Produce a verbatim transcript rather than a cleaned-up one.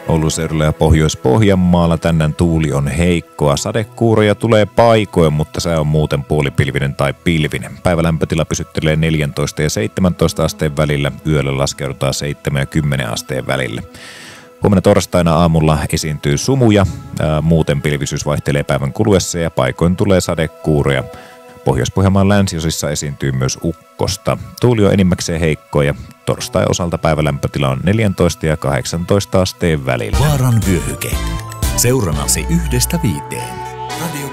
Oulun seudulla ja Pohjois-Pohjanmaalla tänään tuuli on heikkoa. Sadekuuroja tulee paikoin, mutta sää on muuten puolipilvinen tai pilvinen. Päivälämpötila pysyttelee neljätoista ja seitsemäntoista asteen välillä. Yöllä laskeudutaan seitsemän ja kymmenen asteen välillä. Huomenna torstaina aamulla esiintyy sumuja. Ää, muuten pilvisyys vaihtelee päivän kuluessa ja paikoin tulee sadekuuroja. Pohjois-Pohjanmaan länsiosissa esiintyy myös ukkosta. Tuuli on enimmäkseen heikko ja torstai osalta päivälämpötila on neljätoista ja kahdeksantoista asteen välillä. Vaaran vyöhyke. Seuranasi yhdestä viiteen. Radio